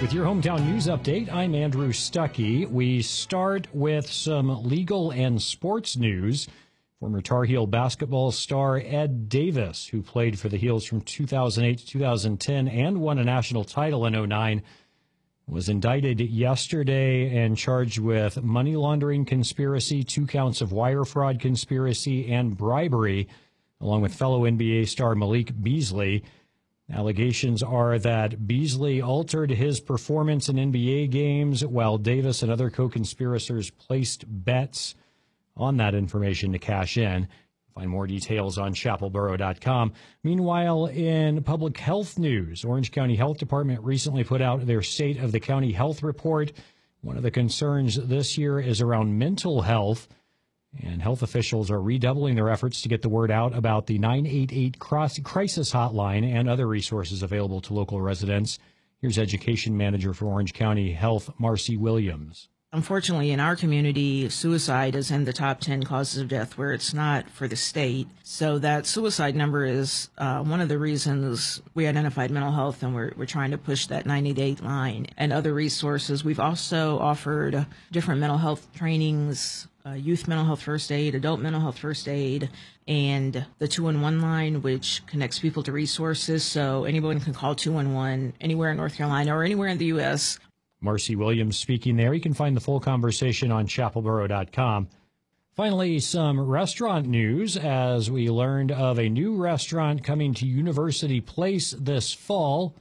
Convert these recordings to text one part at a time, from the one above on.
With your hometown news update, I'm Andrew Stuckey. We start with some legal and sports news. Former Tar Heel basketball star Ed Davis, who played for the Heels from 2008 to 2010 and won a national title in 2009, was indicted yesterday and charged with money laundering conspiracy, 2 counts of wire fraud conspiracy, and bribery, along with fellow NBA star Malik Beasley. Allegations are that Beasley altered his performance in NBA games while Davis and other co-conspirators placed bets on that information to cash in. Find more details on chapelboro.com. Meanwhile, in public health news, Orange County Health Department recently put out their State of the County Health Report. One of the concerns this year is around mental health. And health officials are redoubling their efforts to get the word out about the 988 crisis hotline and other resources available to local residents. Here's Education Manager for Orange County Health, Marcy Williams. Unfortunately, in our community, suicide is in the top 10 causes of death where it's not for the state. So that suicide number is one of the reasons we identified mental health, and we're trying to push that 988 line and other resources. We've also offered different mental health trainings, youth mental health first aid, adult mental health first aid, and the 211 line, which connects people to resources. So anyone can call 211 anywhere in North Carolina or anywhere in the U.S. Marcy Williams speaking there. You can find the full conversation on chapelboro.com. Finally, some restaurant news as we learned of a new restaurant coming to University Place this fall.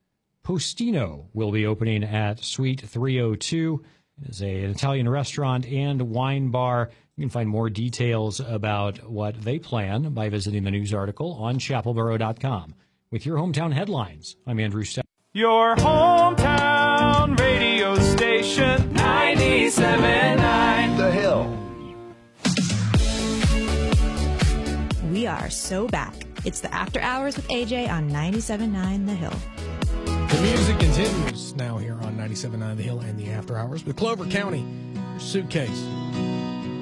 Postino will be opening at Suite 302. It is an Italian restaurant and wine bar. You can find more details about what they plan by visiting the news article on chapelboro.com. With your hometown headlines, I'm Andrew Stepp. Your hometown radio station, 97.9 The Hill. We are so back. It's the After Hours with AJ on 97.9 The Hill. The music continues now here on 97.9 The Hill and the After Hours with Clover County, your suitcase.